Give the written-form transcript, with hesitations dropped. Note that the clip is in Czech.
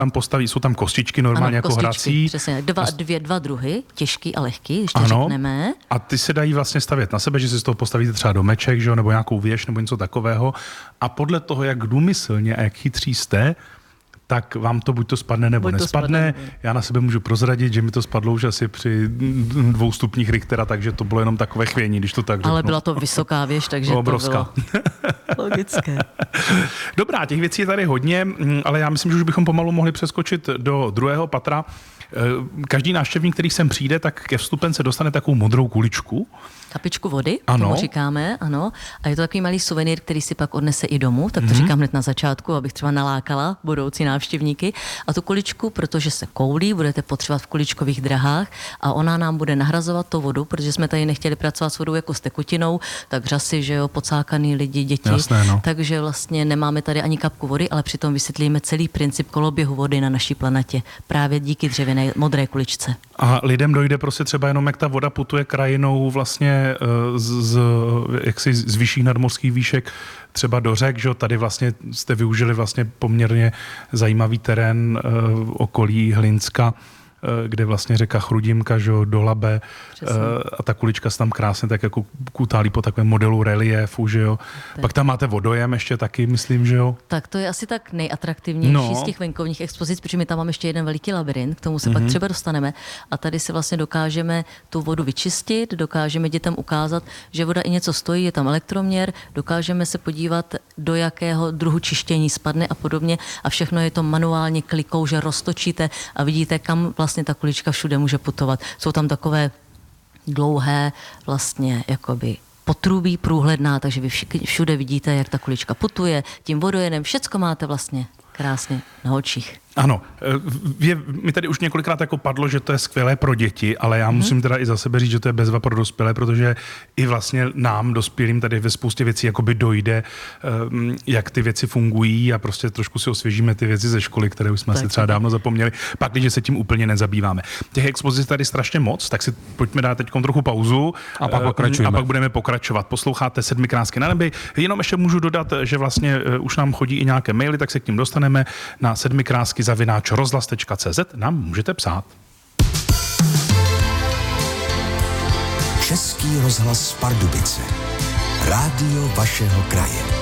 tam postaví, jsou tam kostičky normálně jako hrací. Přesně, dva druhy, těžký a lehký, ještě ano, řekneme. A ty se dají vlastně stavět na sebe, že si z toho postavíte třeba domeček, že jo, nebo nějakou věž, nebo něco takového. A podle toho, jak důmyslně a jak chytří jste, tak vám to buď to spadne, nebo nespadne. Já na sebe můžu prozradit, že mi to spadlo už asi při 2 stupních Richtera, takže to bylo jenom takové chvění, když to tak řeknu. Ale byla to vysoká věž, takže obrovská. To bylo logické. Dobrá, těch věcí je tady hodně, ale já myslím, že už bychom pomalu mohli přeskočit do druhého patra. Každý návštěvník, který sem přijde, tak ke vstupence dostane takovou modrou kuličku. Kapičku vody, ano. Tomu říkáme, ano. A je to takový malý suvenýr, který si pak odnese i domů, tak to říkám hned na začátku, abych třeba nalákala budoucí návštěvníky. A tu kuličku, protože se koulí, budete potřebovat v kuličkových drahách a ona nám bude nahrazovat tu vodu, protože jsme tady nechtěli pracovat s vodou jako s tekutinou, tak řasy, že jo, pocákaný lidi, děti. Jasné, no. Takže vlastně nemáme tady ani kapku vody, ale přitom vysvětlíme celý princip koloběhu vody na naší planetě. Právě díky dřevěné modré kuličce. A lidem dojde prostě třeba jenom, jak ta voda putuje krajinou vlastně z vyšších nadmořských výšek třeba do řek, že tady vlastně jste využili vlastně poměrně zajímavý terén okolí Hlinska, kde vlastně řeka Chrudimka, že do Labe a ta kulička se tam krásně tak jako kutálí po takovém modelu reliéfu, že jo. Tak. Pak tam máte vodojem ještě taky, myslím, že jo. Tak to je asi tak nejatraktivnější z těch venkovních expozic, protože my tam máme ještě jeden veliký labyrint, k tomu se pak třeba dostaneme a tady si vlastně dokážeme tu vodu vyčistit, dokážeme dětem ukázat, že voda i něco stojí, je tam elektroměr, dokážeme se podívat, do jakého druhu čištění spadne a podobně a všechno je to manuálně klikou, že roztočíte a vidíte, kam vlastně ta kulička všude může putovat. Jsou tam takové dlouhé vlastně jakoby potrubí průhledná, takže vy všude vidíte, jak ta kulička putuje, tím vodojenem, všecko máte vlastně krásně na očích. Ano, mi tady už několikrát jako padlo, že to je skvělé pro děti, ale já musím teda i za sebe říct, že to je bezva pro dospělé, protože i vlastně nám, dospělým, tady ve spoustě věcí jakoby dojde, jak ty věci fungují a prostě trošku si osvěžíme ty věci ze školy, které už jsme si třeba dávno zapomněli, pak když se tím úplně nezabýváme. Těch expozic tady strašně moc, tak si pojďme dát teď trochu pauzu a pak pokračujeme. A pak budeme pokračovat. Posloucháte 7 krásky na nebi. Jenom ještě můžu dodat, že vlastně už nám chodí i nějaké maily, tak se k ním dostaneme na 7krásky@rozhlas.cz nám můžete psát. Český rozhlas Pardubice. Rádio vašeho kraje.